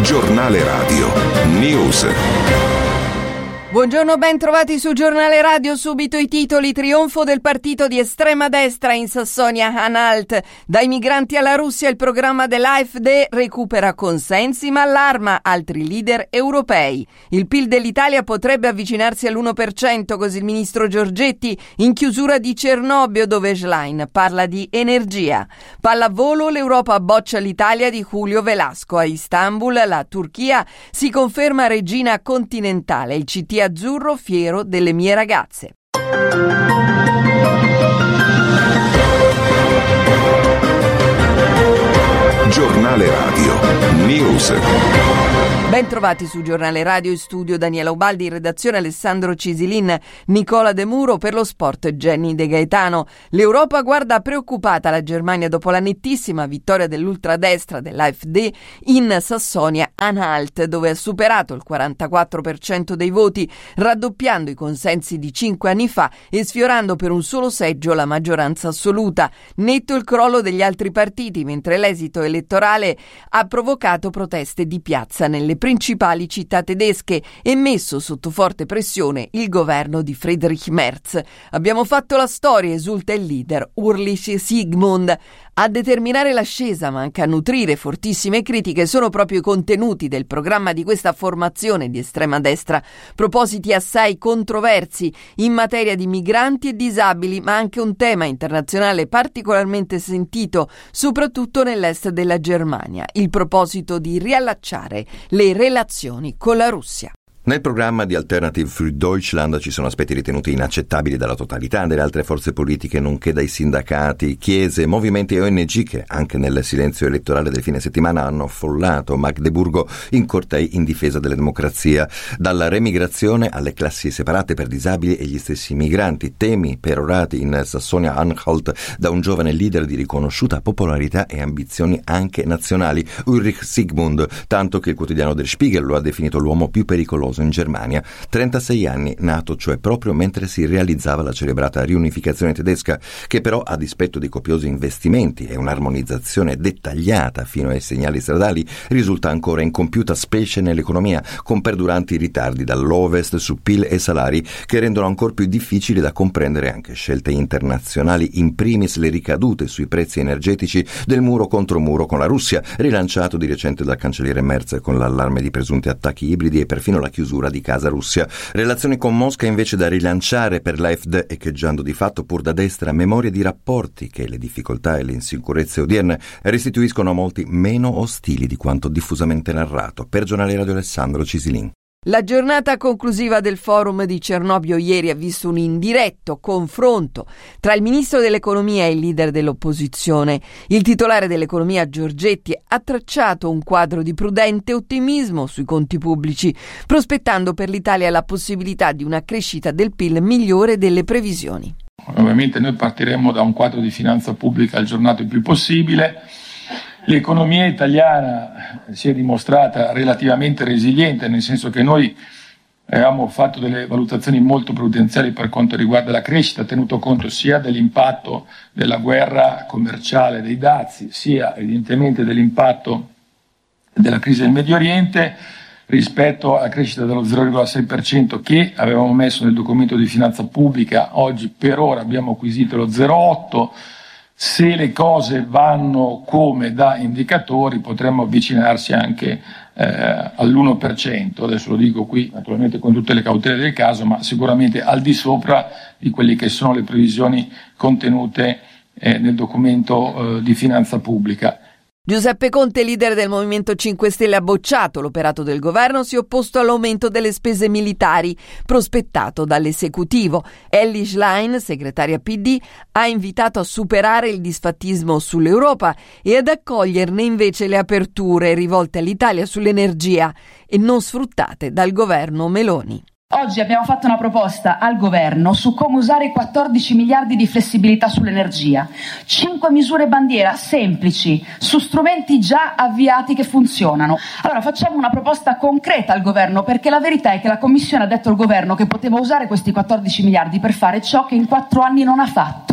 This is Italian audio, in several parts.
Giornale Radio News. Buongiorno, ben trovati su Giornale Radio. Subito i titoli: trionfo del partito di estrema destra in Sassonia-Anhalt. Dai migranti alla Russia, il programma dell'AfD recupera consensi ma allarma altri leader europei. Il PIL dell'Italia potrebbe avvicinarsi all'1%, così il ministro Giorgetti in chiusura di Cernobbio, dove Schlein parla di energia. Pallavolo, l'Europa boccia l'Italia di Julio Velasco. A Istanbul la Turchia si conferma regina continentale. Il CT azzurro fiero delle mie ragazze. Giornale Radio News. Ben trovati su Giornale Radio, in studio Daniela Ubaldi, in redazione Alessandro Cisilin, Nicola De Muro, per lo sport Jenny De Gaetano. L'Europa guarda preoccupata la Germania dopo la nettissima vittoria dell'ultradestra dell'AfD in Sassonia-Anhalt, dove ha superato il 44% dei voti, raddoppiando i consensi di 5 anni fa e sfiorando per un solo seggio la maggioranza assoluta. Netto il crollo degli altri partiti, mentre l'esito elettorale ha provocato proteste di piazza nelle principali città tedesche e messo sotto forte pressione il governo di Friedrich Merz. Abbiamo fatto la storia, esulta il leader Ulrich Sigmund. A determinare l'ascesa, ma anche a nutrire fortissime critiche, sono proprio i contenuti del programma di questa formazione di estrema destra. Propositi assai controversi in materia di migranti e disabili, ma anche un tema internazionale particolarmente sentito, soprattutto nell'est della Germania: il proposito di riallacciare le relazioni con la Russia. Nel programma di Alternative für Deutschland ci sono aspetti ritenuti inaccettabili dalla totalità delle altre forze politiche, nonché dai sindacati, chiese, movimenti e ONG che, anche nel silenzio elettorale del fine settimana, hanno affollato Magdeburgo in cortei in difesa della democrazia. Dalla remigrazione alle classi separate per disabili e gli stessi migranti, temi perorati in Sassonia-Anhalt da un giovane leader di riconosciuta popolarità e ambizioni anche nazionali, Ulrich Sigmund, tanto che il quotidiano Der Spiegel lo ha definito l'uomo più pericoloso in Germania. 36 anni, nato cioè proprio mentre si realizzava la celebrata riunificazione tedesca, che però, a dispetto di copiosi investimenti e un'armonizzazione dettagliata fino ai segnali stradali, risulta ancora incompiuta, specie nell'economia, con perduranti ritardi dall'Ovest su PIL e salari che rendono ancora più difficili da comprendere anche scelte internazionali, in primis le ricadute sui prezzi energetici del muro contro muro con la Russia, rilanciato di recente dal cancelliere Merz con l'allarme di presunti attacchi ibridi e perfino la chiusura di casa Russia. Relazioni con Mosca invece da rilanciare per l'AfD, echeggiando di fatto pur da destra memorie di rapporti che le difficoltà e le insicurezze odierne restituiscono a molti meno ostili di quanto diffusamente narrato. Per Giornale Radio Alessandro Cisilin. La giornata conclusiva del forum di Cernobbio ieri ha visto un indiretto confronto tra il ministro dell'economia e il leader dell'opposizione. Il titolare dell'economia Giorgetti ha tracciato un quadro di prudente ottimismo sui conti pubblici, prospettando per l'Italia la possibilità di una crescita del PIL migliore delle previsioni. Ovviamente noi partiremo da un quadro di finanza pubblica aggiornato il più possibile. L'economia italiana si è dimostrata relativamente resiliente, nel senso che noi avevamo fatto delle valutazioni molto prudenziali per quanto riguarda la crescita, tenuto conto sia dell'impatto della guerra commerciale dei dazi, sia evidentemente dell'impatto della crisi del Medio Oriente, rispetto alla crescita dello 0,6% che avevamo messo nel documento di finanza pubblica. Oggi per ora abbiamo acquisito lo 0,8%. Se le cose vanno come da indicatori potremmo avvicinarsi anche all'1%, adesso lo dico qui naturalmente con tutte le cautele del caso, ma sicuramente al di sopra di quelle che sono le previsioni contenute nel documento di finanza pubblica. Giuseppe Conte, leader del Movimento 5 Stelle, ha bocciato l'operato del governo, si è opposto all'aumento delle spese militari prospettato dall'esecutivo. Elly Schlein, segretaria PD, ha invitato a superare il disfattismo sull'Europa e ad accoglierne invece le aperture rivolte all'Italia sull'energia e non sfruttate dal governo Meloni. Oggi abbiamo fatto una proposta al governo su come usare i 14 miliardi di flessibilità sull'energia. 5 misure bandiera semplici su strumenti già avviati che funzionano. Allora facciamo una proposta concreta al governo, perché la verità è che la Commissione ha detto al governo che poteva usare questi 14 miliardi per fare ciò che in 4 anni non ha fatto.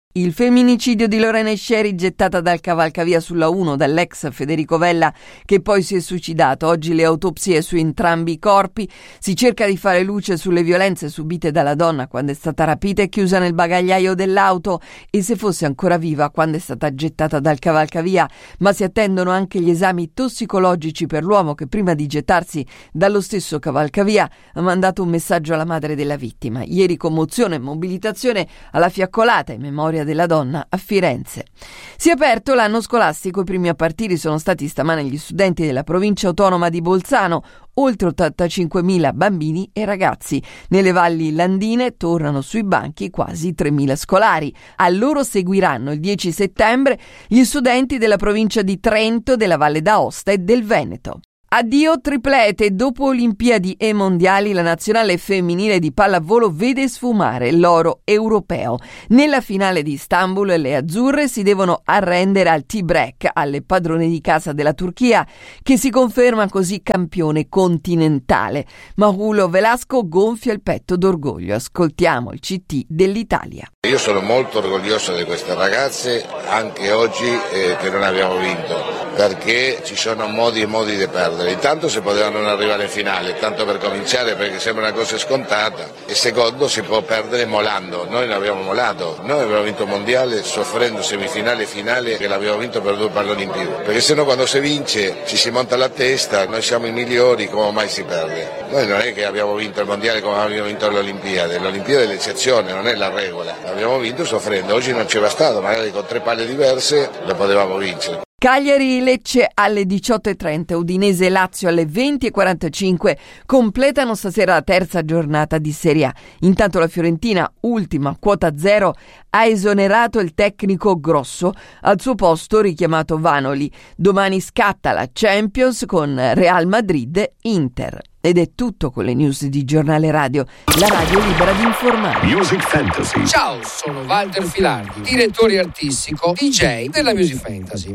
Il femminicidio di Lorena Scieri, gettata dal cavalcavia sulla 1 dall'ex Federico Vella, che poi si è suicidato. Oggi le autopsie su entrambi i corpi. Si cerca di fare luce sulle violenze subite dalla donna quando è stata rapita e chiusa nel bagagliaio dell'auto, e se fosse ancora viva quando è stata gettata dal cavalcavia. Ma si attendono anche gli esami tossicologici per l'uomo che, prima di gettarsi dallo stesso cavalcavia, ha mandato un messaggio alla madre della vittima. Ieri commozione e mobilitazione alla Fiaccolata in memoria della donna a Firenze. Si è aperto l'anno scolastico, i primi a partire sono stati stamane gli studenti della provincia autonoma di Bolzano, oltre 85.000 bambini e ragazzi. Nelle valli landine tornano sui banchi quasi 3.000 scolari. A loro seguiranno il 10 settembre gli studenti della provincia di Trento, della Valle d'Aosta e del Veneto. Addio triplete. Dopo Olimpiadi e Mondiali, la nazionale femminile di pallavolo vede sfumare l'oro europeo. Nella finale di Istanbul le azzurre si devono arrendere al tie-break alle padrone di casa della Turchia, che si conferma così campione continentale. Marulo Velasco gonfia il petto d'orgoglio. Ascoltiamo il CT dell'Italia. Io sono molto orgoglioso di queste ragazze, anche oggi che non abbiamo vinto, perché ci sono modi e modi di perdere. Intanto si poteva non arrivare in finale, tanto per cominciare, perché sembra una cosa scontata, e secondo si può perdere molando. Noi non abbiamo molato, noi abbiamo vinto il mondiale soffrendo semifinale e finale, che l'abbiamo vinto per 2 palloni in più, perché sennò quando si vince ci si monta la testa, noi siamo i migliori, come mai si perde? Noi non è che abbiamo vinto il mondiale come abbiamo vinto l'Olimpiade è l'eccezione, non è la regola, l'abbiamo vinto soffrendo. Oggi non ci è bastato, magari con 3 palle diverse lo potevamo vincere. Cagliari-Lecce alle 18.30, Udinese-Lazio alle 20.45 completano stasera la terza giornata di Serie A. Intanto la Fiorentina, ultima, quota 0, ha esonerato il tecnico Grosso, al suo posto richiamato Vanoli. Domani scatta la Champions con Real Madrid-Inter. Ed è tutto con le news di Giornale Radio, la radio libera di informare. Music Fantasy. Ciao, sono Walter Filardi, direttore artistico, DJ della Music Fantasy.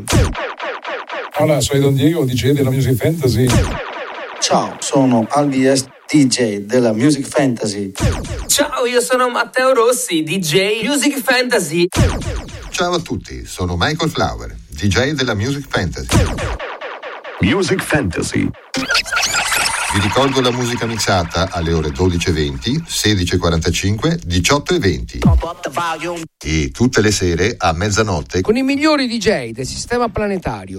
Hola, soy Don Diego, DJ della Music Fantasy. Ciao, sono Albies, DJ della Music Fantasy. Ciao, io sono Matteo Rossi, DJ Music Fantasy. Ciao a tutti, sono Michael Flower, DJ della Music Fantasy. Music Fantasy. Vi ricordo la musica mixata alle ore 12.20, 16.45, 18.20 e tutte le sere a mezzanotte con i migliori DJ del sistema planetario,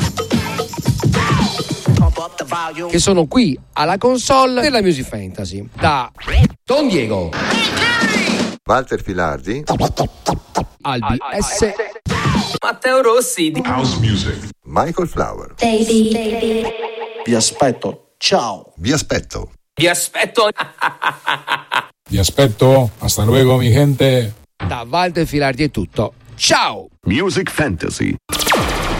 che sono qui alla console della Music Fantasy. Da Don Diego, Walter Filardi, Albi S, Matteo Rossi, House Music, Michael Flower. Vi aspetto. Ciao. Vi aspetto. Vi aspetto. Vi aspetto. Hasta luego, mi gente. Da Walter Filardi è tutto. Ciao. Music Fantasy.